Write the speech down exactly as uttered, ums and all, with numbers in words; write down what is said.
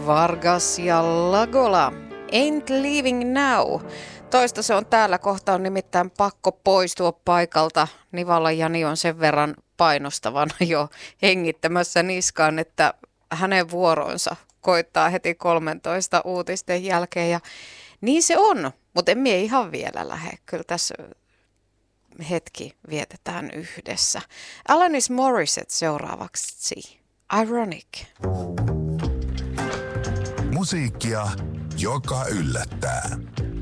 Vargas ja Lagola. Ain't leaving now. Toista se on täällä. Kohta on nimittäin pakko poistua paikalta. Nivala Jani on sen verran painostavana jo hengittämässä niskaan, että hänen vuoronsa koittaa heti kolmentoista uutisten jälkeen. Ja niin se on, mutta en mie ihan vielä lähde. Kyllä tässä hetki vietetään yhdessä. Alanis Morissette seuraavaksi. Ironic. Musiikkia, joka yllättää.